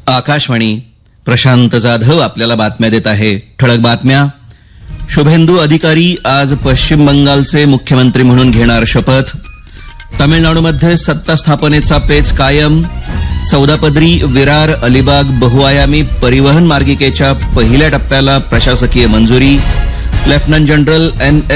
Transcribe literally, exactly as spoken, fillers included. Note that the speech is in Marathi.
आकाशवाणी. प्रशांत जाधव आपल्याला बातम्या देत आहे. ठळक बातम्या. शुभेंदू अधिकारी आज पश्चिम बंगालचे मुख्यमंत्री म्हणून घेणार शपथ. तामिळनाडूमध्ये सत्ता स्थापनेचा पेच कायम. चौदापदरी विरार अलिबाग बहुआयामी परिवहन मार्गिकेच्या पहिल्या टप्प्याला प्रशासकीय मंजुरी. Lieutenant general N